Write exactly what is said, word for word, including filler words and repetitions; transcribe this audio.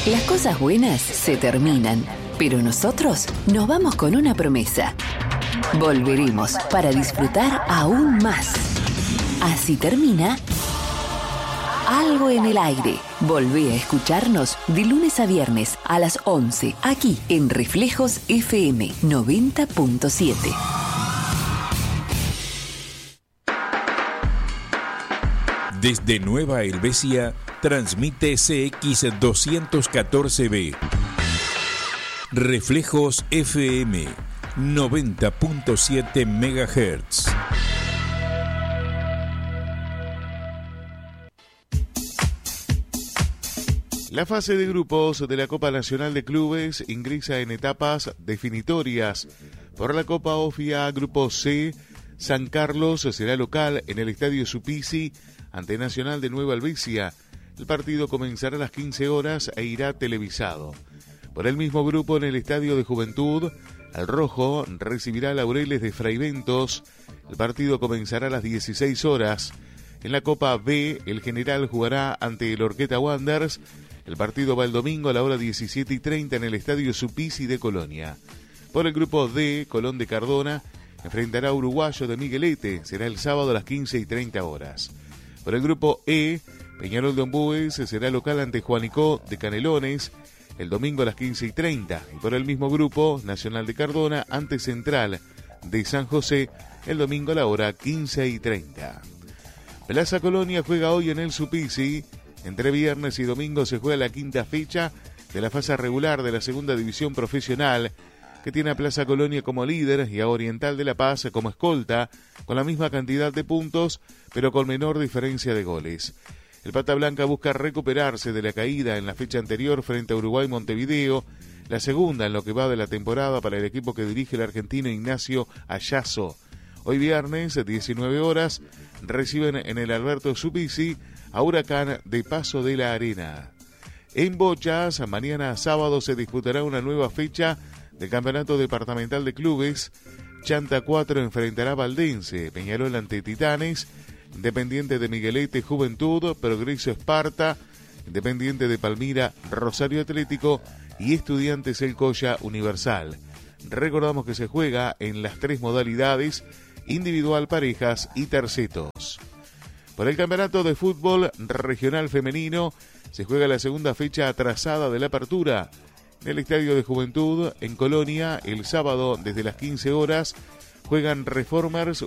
Las cosas buenas se terminan, pero nosotros nos vamos con una promesa. Volveremos para disfrutar aún más. Así termina Algo en el Aire. Volvé a escucharnos de lunes a viernes a las once, aquí en Reflejos F M noventa punto siete. Desde Nueva Helvecia, transmite C X doscientos catorce B. Reflejos F M noventa punto siete megahertz. La fase de grupos de la Copa Nacional de Clubes ingresa en etapas definitorias. Por la Copa OFIA Grupo C, San Carlos será local en el Estadio Supisi ante Nacional de Nueva Helvecia. El partido comenzará a las quince horas e irá televisado. Por el mismo grupo, en el Estadio de Juventud, el Rojo recibirá a Laureles de Fraiventos. El partido comenzará a las dieciséis horas. En la Copa B, el General jugará ante el Orqueta Wanderers. El partido va el domingo a la hora diecisiete y treinta en el Estadio Supisi de Colonia. Por el grupo D, Colón de Cardona enfrentará a Uruguayo de Miguelete. Será el sábado a las quince y treinta horas. Por el grupo E, Peñarol de Ombúes será local ante Juanico de Canelones el domingo a las quince y treinta. Y por el mismo grupo, Nacional de Cardona ante Central de San José el domingo a la hora quince y treinta. Plaza Colonia juega hoy en el Supisi. Entre viernes y domingo se juega la quinta fecha de la fase regular de la segunda división profesional, que tiene a Plaza Colonia como líder y a Oriental de La Paz como escolta, con la misma cantidad de puntos, pero con menor diferencia de goles. El Pata Blanca busca recuperarse de la caída en la fecha anterior frente a Uruguay Montevideo, la segunda en lo que va de la temporada para el equipo que dirige el argentino Ignacio Ayazo. Hoy viernes, diecinueve horas, reciben en el Alberto Supisi a Huracán de Paso de la Arena. En Bochas, mañana sábado se disputará una nueva fecha del Campeonato Departamental de Clubes. Chanta cuatro enfrentará a Valdense, Peñarol ante Titanes, Independiente de Miguelete, Juventud, Progreso Esparta, Independiente de Palmira, Rosario Atlético y Estudiantes El Colla Universal. Recordamos que se juega en las tres modalidades: individual, parejas y tercetos. Por el Campeonato de Fútbol Regional Femenino se juega la segunda fecha atrasada de la apertura. En el Estadio de Juventud, en Colonia, el sábado desde las quince horas, juegan Reformers